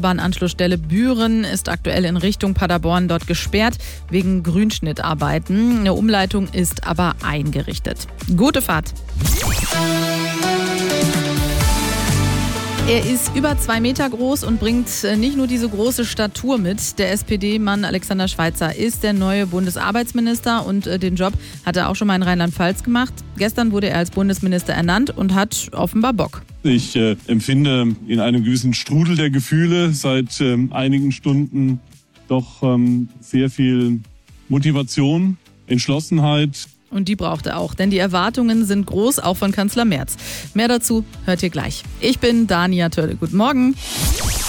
U-Bahn-Anschlussstelle Büren ist aktuell in Richtung Paderborn dort gesperrt wegen Grünschnittarbeiten. Eine Umleitung ist aber eingerichtet. Gute Fahrt. Er ist über 2 Meter groß und bringt nicht nur diese große Statur mit. Der SPD-Mann Alexander Schweitzer ist der neue Bundesarbeitsminister und den Job hat er auch schon mal in Rheinland-Pfalz gemacht. Gestern wurde er als Bundesminister ernannt und hat offenbar Bock. Ich empfinde in einem gewissen Strudel der Gefühle seit einigen Stunden doch sehr viel Motivation, Entschlossenheit. Und die braucht er auch, denn die Erwartungen sind groß, auch von Kanzler Merz. Mehr dazu hört ihr gleich. Ich bin Dania Törle. Guten Morgen.